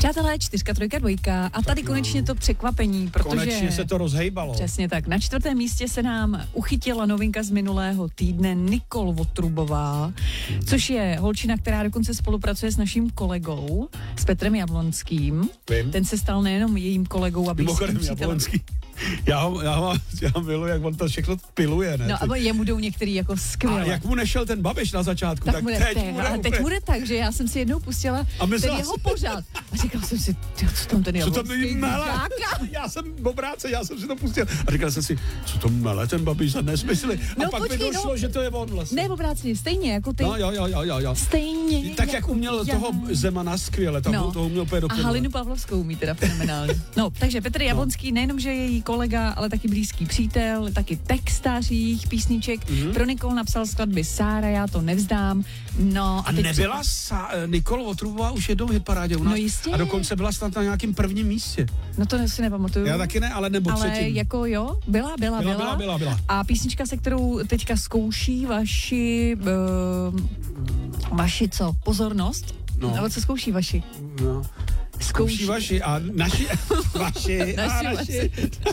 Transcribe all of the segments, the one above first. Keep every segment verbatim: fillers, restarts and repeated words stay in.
Přátelé, čtyřka, trojka, dvojka a tady Tak konečně no. to překvapení, protože... Konečně se to rozhejbalo. Přesně tak. Na čtvrtém místě se nám uchytila novinka z minulého týdne Nicole Votrubová, což je holčina, která dokonce spolupracuje s naším kolegou, s Petrem Jablonským. Vím. Ten se stal nejenom jejím kolegou a blízkým Mimochodem, přítelem. Jablonský. Já ho, já ho, já ho miluji, jak on to všechno piluje, ne? No a jemu jdou některý jako A skvěle. jak mu nešel ten Babiš na začátku, tak, tak bude, teď teď, bude ale teď úplně- bude tak, že já jsem si jednou pustila A ten myslela jeho si- pořad. A říkala jsem si, tyjo, co tam ten Co to Jablonský mele? žáka? Já jsem obráce, já jsem si to pustil. A říkal jsem si, co to mele ten Babiš za nesmysly. A No pak počkej, mi došlo, no. že to je on vlastně. Ne, obráceně, stejně jako ty. No jo, jo, jo, jo, jo. Stejně Tak jak jako uměl já. toho Zemana skvěle, tam No. toho uměl úplně A dokonale. Halinu Pavlovskou umí teda fenomenálně. No, takže Petr Jablonský nejenom, že je její kolega, ale taky blízký přítel, taky textař jejich písniček. Mm-hmm. Pro Nicole napsal skladby Sára, já to nevzdám. No a A teď nebyla sa, Nicole Votrubová už jednou v hitparádě u nás? No jistě. A dokonce byla snad na nějakém prvním místě. No to si nepamatuju. Já taky ne, ale nebo Ale třetím. jako jo, byla, byla, Byla, byla. byla, byla, byla. A písnička, se kterou teďka zkouší vaši, uh, vaši co, pozornost? No. Nebo co zkouší vaši? No. Zkouší vaši a naši, vaši, a Naši, naši. vaši.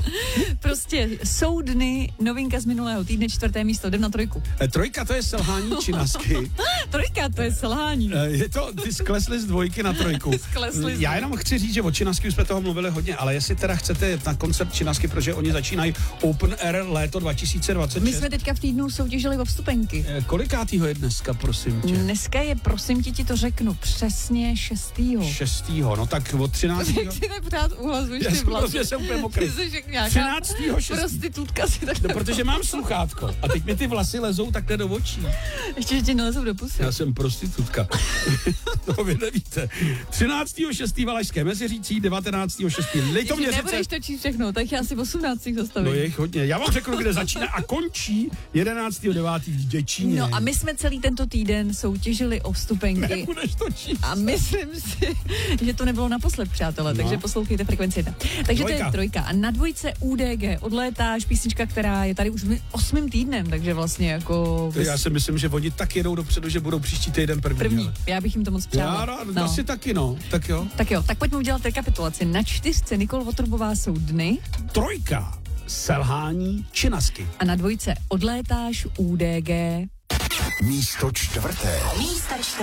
Prostě jsou dny, novinka z minulého týdne, čtvrté místo, jdem na trojku. E, Trojka, to je selhání činasky. Trojka, to je selhání. E, Je to, ty sklesli z dvojky na trojku. Sklesli z Já jenom chci říct, že o Činasky už jsme toho mluvili hodně, ale jestli teda chcete jet na koncert Činasky, protože oni začínají Open Air léto dva tisíce dvacet šest. My jsme teďka v týdnu soutěžili o vstupenky. E, Kolikátýho je dneska, prosím tě? Dneska je, prosím ti, ti to řeknu, přesně šestýho. Šestýho, no tak od třináctého. Jak si tak pořád uhlazuješ Já ty jsem vlasy. prostě jsem úplně mokrý. Ty jsi jak nějaká třináctého šestého prostitutka si tak No, protože mám sluchátko a teď mi ty vlasy lezou takhle do očí. ještě, že ti nelezou do pusy. Já jsem prostitutka. To vy nevíte. třináctého šestého Valašské Meziříčí, devatenáctého šestého Litoměřice. Nebudeš to číst všechno, tak já si osmnáct zastavím. No je jich hodně. Já vám řeknu, kde začíná a končí jedenáctého devátého v Děčíně. No a my jsme celý tento týden soutěžili o vstupenky. Nebudeš to číst. A myslím si, že to nebylo naposled, přátelé, No. takže poslouchejte Frekvenci jedna. Takže to Dvojka. je trojka. A na dvojce U D G odlétáš, písnička, která je tady už osmým týdnem, takže vlastně jako... Já si myslím, že oni tak jedou dopředu, že budou příští týden první. První. ale- Já bych jim to moc přála. Já rád, no. Asi taky no. Tak jo. Tak jo, tak pojďme udělat rekapitulaci. Na čtyřce Nicole Votrubová jsou dny Trojka. Selhání Činasky. a na dvojce odlétáš U D G. Místo čtvrté. Místo čtvrté.